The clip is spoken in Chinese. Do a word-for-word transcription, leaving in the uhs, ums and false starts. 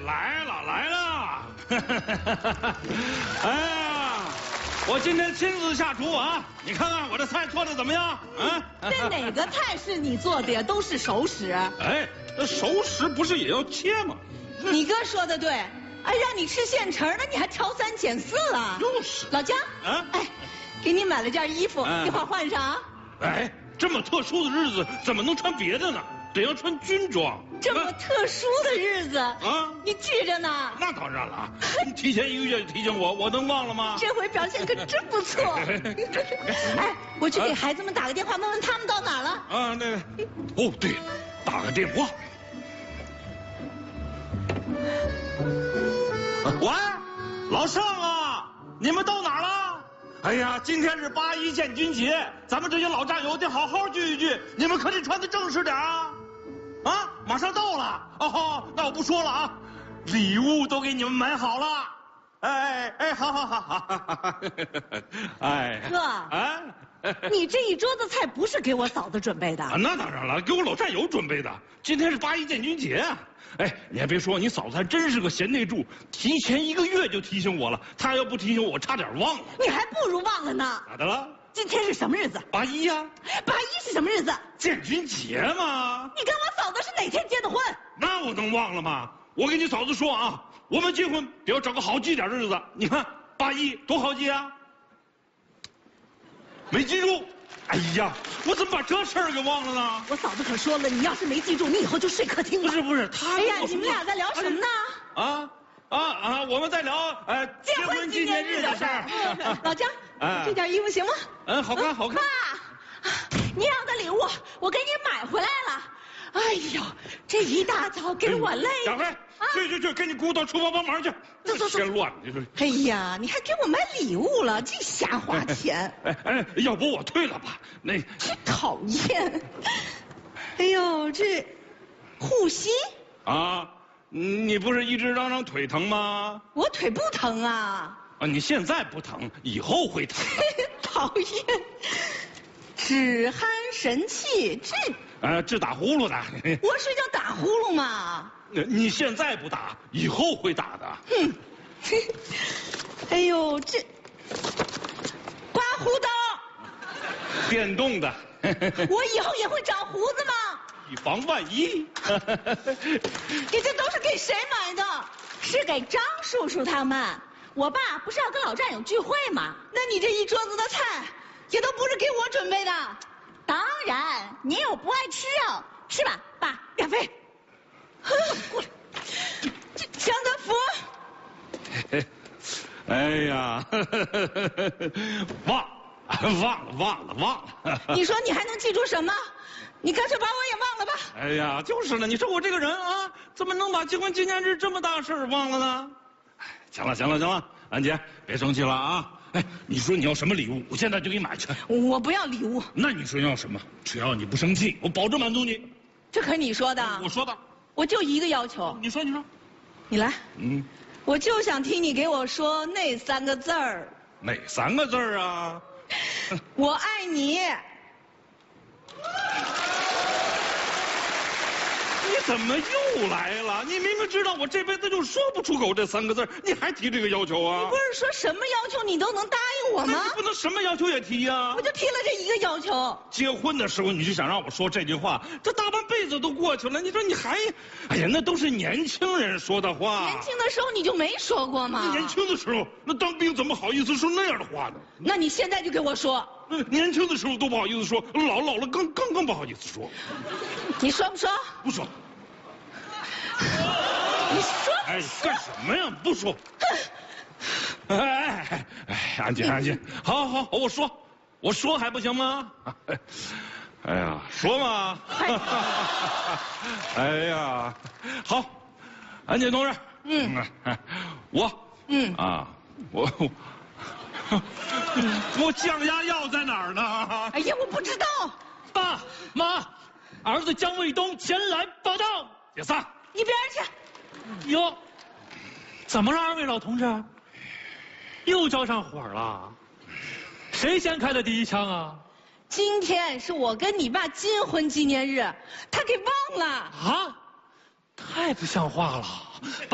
来了来了！哎呀，我今天亲自下厨啊！你看看我这菜做的怎么样？啊？ 这哪个菜是你做的呀？都是熟食。 哎，那熟食不是也要切吗？ 你哥说的对，哎，让你吃现成的，你还挑三拣四了。 就是。 老姜， 啊， 哎，给你买了件衣服， 啊、 一会儿换上啊。 哎，这么特殊的日子，怎么能穿别的呢？得要穿军装。 这么特殊的日子啊， 你记着呢。 那当然了啊，提前一个月就提醒我，我能忘了吗？ 这回表现可真不错。哎，我去给孩子们打个电话，问问他们到哪儿了。 啊，那个，哦对，打个电话。喂，老盛啊，你们到哪儿了？哎呀，今天是八一建军节，咱们这些老战友得好好聚一聚，你们可得穿得正式点啊！啊，马上到了哦，那我不说了啊，礼物都给你们买好了。哎哎，好好好好，哎， 哥， 啊， 你这一桌子菜不是给我嫂子准备的？ 啊，那当然了，给我老战友准备的。今天是八一建军节啊！哎，你还别说，你嫂子还真是个贤内助，提前一个月就提醒我了。她要不提醒我，差点忘了。 你还不如忘了呢。 咋的了？ 今天是什么日子？ 八一呀。 八一是什么日子？ 建军节嘛。 你跟我嫂子是哪天结的婚？ 那我能忘了吗？我跟你嫂子说啊，我们结婚得要找个好记点的日子。你看八一多好记啊。没记住。哎呀，我怎么把这事儿给忘了呢？ 我嫂子可说了，你要是没记住，你以后就睡客厅了。 不是不是，他。 哎呀，你们俩在聊什么呢？ 啊啊啊！我们在聊呃结婚纪念日的事儿。老姜，这件衣服行吗？ 嗯，好看好看。 爸，你要的礼物我给你买回来了。哎呦，这一大早给我累的。 小飞，去去去，跟你姑到厨房帮忙去。 走走走， 添乱这是。 哎呀，你还给我买礼物了，净瞎花钱。 哎哎，要不我退了吧？那真讨厌。哎呦，这护膝啊，你不是一直嚷嚷腿疼吗？ 我腿不疼啊。 啊，你现在不疼，以后会疼的。 讨厌。止鼾神器治。 呃，治打呼噜的。 我睡觉打呼噜嘛。 你现在不打，以后会打的。 哼。哎呦，这刮胡刀。 电动的。 我以后也会长胡子吗？ 以防万一。 你这都是给谁买的？是给张叔叔他们。我爸不是要跟老战友聚会吗？那你这一桌子的菜，也都不是给我准备的。当然，你有不爱吃肉，是吧，爸？亚飞，过来，享德福。 哎呀，忘忘了忘了忘了。 你说你还能记住什么？你干脆把我也忘了吧。 哎呀，就是呢，你说我这个人啊，怎么能把结婚纪念日这么大事儿忘了呢？行了行了行了，安姐别生气了啊。哎，你说你要什么礼物，我现在就给你买去。 我不要礼物。 那你说要什么？只要你不生气，我保证满足你。 这可是你说的。 我说的。 我就一个要求。 你说你说。 你来。 嗯。 我就想听你给我说那三个字儿。 哪三个字儿啊？ 我爱你。 你怎么又来了？你明明知道我这辈子就说不出口这三个字，你还提这个要求啊？ 你不是说什么要求你都能答应我吗？ 你不能什么要求也提呀！ 我就提了这一个要求。 结婚的时候你就想让我说这句话，这大半辈子都过去了，你说你还……哎呀，那都是年轻人说的话。 年轻的时候你就没说过吗？ 年轻的时候，那当兵怎么好意思说那样的话呢？ 那你现在就给我说。 年轻的时候都不好意思说，老老了更更更不好意思说。 你说不说？ 不说。 你说？ 哎，干什么呀？不说。哎哎哎，安静安静，好好好，我说，我说还不行吗？哎呀，说嘛。哎呀，好，安静同志。嗯，我。嗯啊，我。我降压药在哪儿呢？ 哎呀，我不知道。 爸妈，儿子姜卫东前来报道。 解散。 一边去。 哟，怎么了，二位老同志？又着上火了？谁先开的第一枪啊？ 今天是我跟你爸金婚纪念日，他给忘了。 啊，太不像话了。